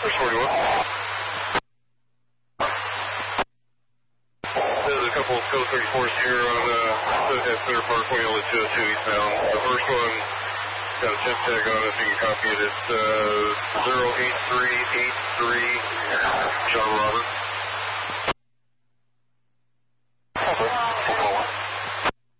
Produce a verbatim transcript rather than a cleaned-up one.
First forty-one. There's a couple of code thirty-fours here on uh, Sunset Center Parkway, only two oh two eastbound. The first one got a temp tag on it, if you can copy it. It's uh, zero eight three eight three, John Robert.